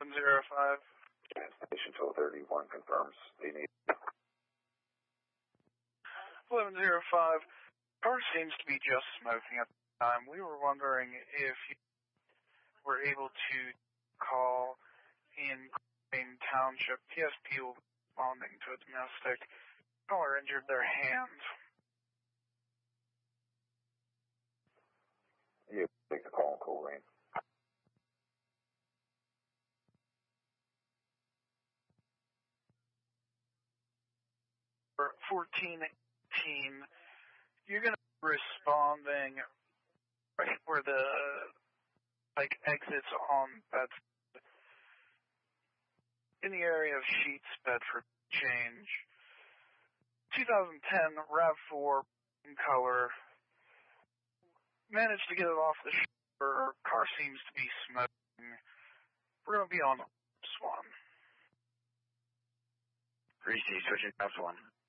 05. Station 1231 confirms they need. 1105. Car seems to be just smoking at the time. We were wondering if you were able to call in Crane Township. PSP will be responding to a domestic. Caller injured their hand. You take the call in Coleraine. 1418. You're going to be responding right where the exits on Bedford, in the area of Sheets, Bedford, change. 2010 RAV4 in color. Managed to get it off the shoulder. Car seems to be smoking. We're going to be on Swan. 3C switching Ops 1.